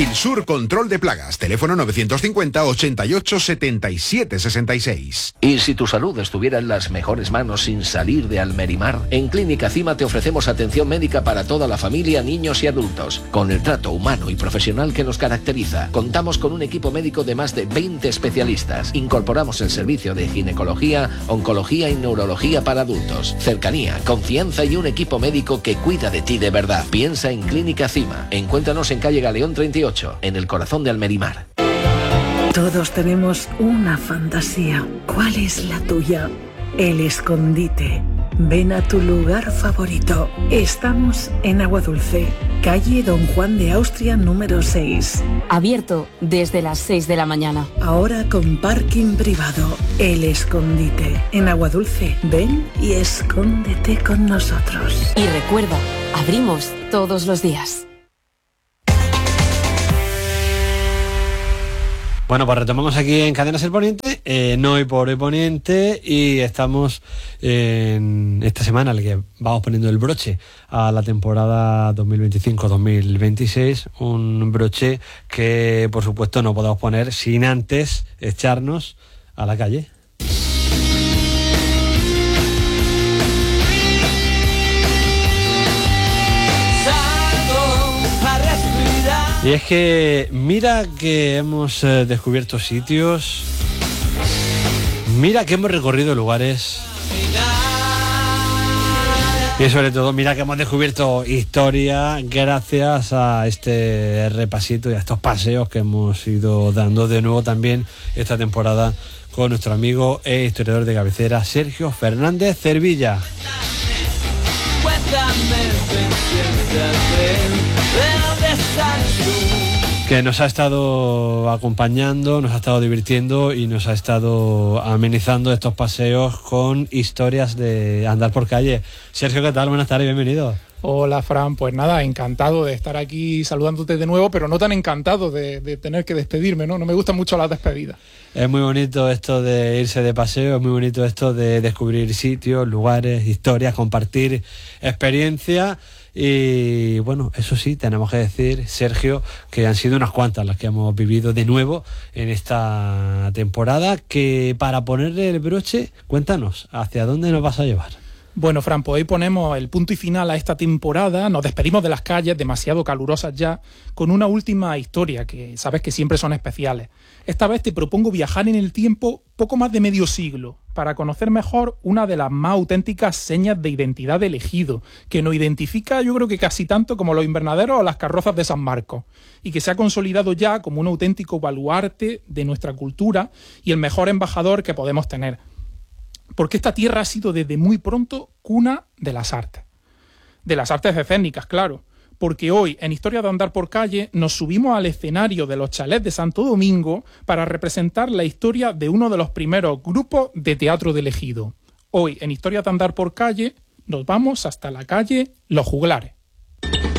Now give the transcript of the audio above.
Gilsur Control de Plagas, teléfono 950 88 77 66. Y si tu salud estuviera en las mejores manos sin salir de Almerimar, en Clínica Cima te ofrecemos atención médica para toda la familia, niños y adultos, con el trato humano y profesional que nos caracteriza. Contamos con un equipo médico de más de 20 especialistas. Incorporamos el servicio de ginecología, oncología y neurología para adultos. Cercanía, confianza y un equipo médico que cuida de ti de verdad. Piensa en Clínica Cima. Encuéntranos en calle Galeón 38, en el corazón de Almerimar. Todos tenemos una fantasía. ¿Cuál es la tuya? El escondite. Ven a tu lugar favorito. Estamos en Agua Dulce, calle Don Juan de Austria número 6. Abierto desde las 6 de la mañana. Ahora con parking privado. El escondite. En Agua Dulce, ven y escóndete con nosotros. Y recuerda, abrimos todos los días. Bueno, pues retomamos aquí en Cadena Ser Poniente, no hoy por hoy Poniente, y estamos en esta semana en la que vamos poniendo el broche a la temporada 2025-2026, un broche que por supuesto no podemos poner sin antes echarnos a la calle. Y es que mira que hemos descubierto sitios, mira que hemos recorrido lugares y sobre todo mira que hemos descubierto historia gracias a este repasito y a estos paseos que hemos ido dando de nuevo también esta temporada con nuestro amigo e historiador de cabecera Sergio Fernández Cervilla. Que nos ha estado acompañando, nos ha estado divirtiendo y nos ha estado amenizando estos paseos con historias de andar por calle. Sergio, ¿qué tal? Buenas tardes, bienvenido. Hola, Fran, pues nada, encantado de estar aquí saludándote de nuevo, pero no tan encantado de tener que despedirme, ¿no? No me gustan mucho las despedidas. Es muy bonito esto de irse de paseo, es muy bonito esto de descubrir sitios, lugares, historias, compartir experiencia. Y bueno, eso sí, tenemos que decir, Sergio, que han sido unas cuantas las que hemos vivido de nuevo en esta temporada, que para ponerle el broche, cuéntanos, ¿hacia dónde nos vas a llevar? Bueno, Fran, pues hoy ponemos el punto y final a esta temporada, nos despedimos de las calles demasiado calurosas ya, con una última historia que sabes que siempre son especiales. Esta vez te propongo viajar en el tiempo poco más de medio siglo, para conocer mejor una de las más auténticas señas de identidad del ejido, que nos identifica yo creo que casi tanto como los invernaderos o las carrozas de San Marcos, y que se ha consolidado ya como un auténtico baluarte de nuestra cultura y el mejor embajador que podemos tener. Porque esta tierra ha sido desde muy pronto cuna de las artes escénicas, claro. Porque hoy, en Historia de Andar por Calle, nos subimos al escenario de los chalets de Santo Domingo para representar la historia de uno de los primeros grupos de teatro del ejido. Hoy, en Historia de Andar por Calle, nos vamos hasta la calle Los Juglares.